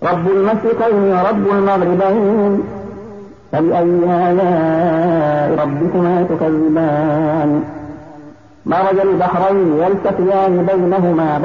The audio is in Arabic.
رب المشرقين ورب المغربين فبأي آلاء ربكما تكذبان مرج البحرين يلتقيان بينهما